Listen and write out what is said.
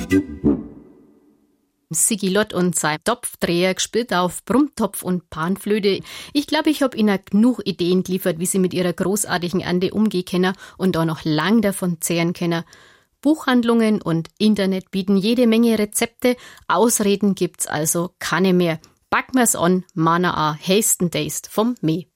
Sigi Lott und sein Topfdreher gespielt auf Brummtopf und Panflöte. Ich glaube, ich habe ihnen genug Ideen geliefert, wie sie mit ihrer großartigen Ernte umgehen können und auch noch lang davon zehren können. Buchhandlungen und Internet bieten jede Menge Rezepte, Ausreden gibt's also keine mehr. Backen wir's an, Mana a Hasten Taste vom Mee.